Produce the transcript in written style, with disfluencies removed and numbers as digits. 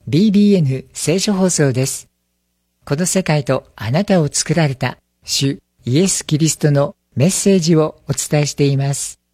BBN 聖書放送です。この世界とあなたを作られた主イエス・キリストのメッセージをお伝えしています。